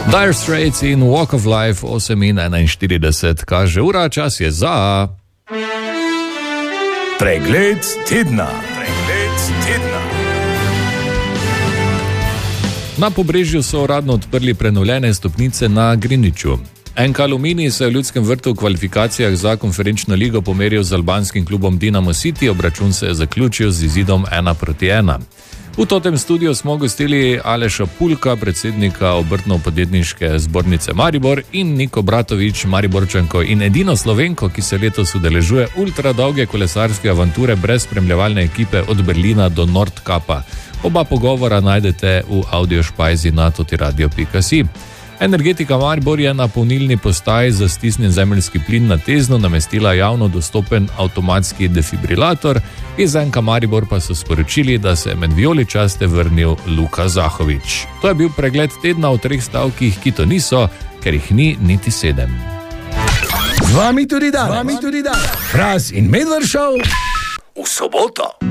Dire Straits in Walk of Life, 8:41 kaže ura, čas je za... Pregled tedna. Na Pobrežju so uradno odprli prenovljene stopnice na Griniču. NK Alumini se je v Ljudskem vrtu v kvalifikacijah za konferenčno ligo pomeril z albanskim klubom Dinamo City, obračun se je zaključil z izidom 1:1. V totem studiu smo gostili Aleša Pulka, predsednika Obrtno-podjetniške zbornice Maribor, in Niko Bratovič, Mariborčanko in edino Slovenko, ki se letos udeležuje ultra dolge kolesarske avanture brez spremljevalne ekipe od Berlina do Nordkapa. Oba pogovora najdete v audiošpajzi na totiradio.si. Energetika Maribor je na polnilni postaji za stisnjen zemeljski plin na Teznu namestila javno dostopen avtomatski defibrilator. Iz NK Maribor pa so sporočili, da se je med vijoličaste vrnil Luka Zahovič. To je bil pregled tedna v 3 stavkih, ki to niso, ker jih ni niti 7. Z vami tudi dan. Fras in Medved Show v soboto.